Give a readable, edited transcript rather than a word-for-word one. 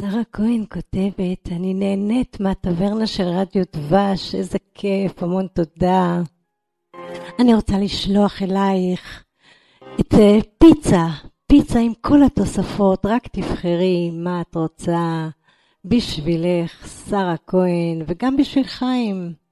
שרה כהן כותבת, אני נהנית מהטברנה של רדיו דבש, איזה כיף, המון תודה. אני רוצה לשלוח אלייך את פיצה עם כל התוספות, רק תבחרי מה את רוצה, בשבילך, שרה כהן, וגם בשביל חיים.